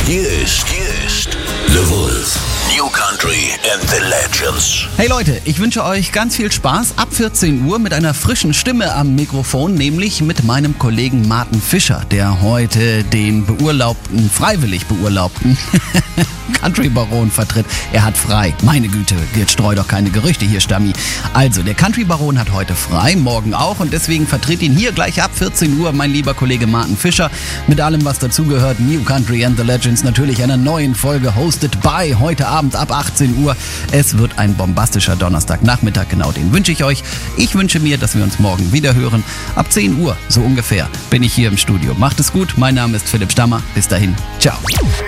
Hier ist The Wolf. New Country and the Legends. Hey Leute, ich wünsche euch ganz viel Spaß ab 14 Uhr mit einer frischen Stimme am Mikrofon, nämlich mit meinem Kollegen Martin Fischer, der heute den freiwillig beurlaubten Country-Baron vertritt. Er hat frei. Meine Güte, jetzt streu doch keine Gerüchte hier, Stammi. Also, der Country-Baron hat heute frei, morgen auch, und deswegen vertritt ihn hier gleich ab 14 Uhr mein lieber Kollege Martin Fischer mit allem, was dazugehört. New Country and the Legends, natürlich einer neuen Folge, hosted by, heute Abend ab 18 Uhr. Es wird ein bombastischer Donnerstagnachmittag, genau den wünsche ich euch. Ich wünsche mir, dass wir uns morgen wieder hören. Ab 10 Uhr, so ungefähr, bin ich hier im Studio. Macht es gut, mein Name ist Philipp Stammer. Bis dahin, ciao.